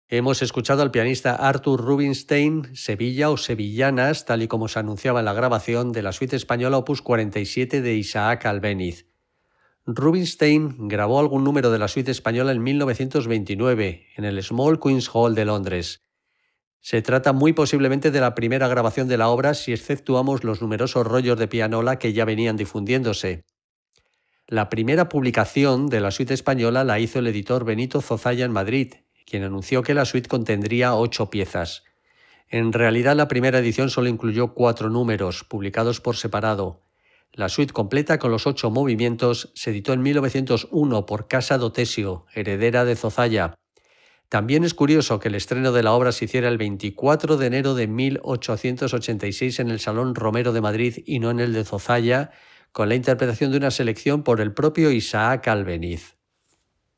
Hemos escuchado al pianista Arthur Rubinstein, Sevilla o Sevillanas, tal y como se anunciaba en la grabación de la suite española Opus 47 de Isaac Albéniz. Rubinstein grabó algún número de la suite española en 1929, en el Small Queen's Hall de Londres. Se trata muy posiblemente de la primera grabación de la obra si exceptuamos los numerosos rollos de pianola que ya venían difundiéndose. La primera publicación de la suite española la hizo el editor Benito Zozaya en Madrid, quien anunció que la suite contendría 8 piezas. En realidad, la primera edición solo incluyó 4 números, publicados por separado. La suite completa con los 8 movimientos se editó en 1901 por Casa Dotesio, heredera de Zozaya. También es curioso que el estreno de la obra se hiciera el 24 de enero de 1886 en el Salón Romero de Madrid y no en el de Zozaya, con la interpretación de una selección por el propio Isaac Albéniz.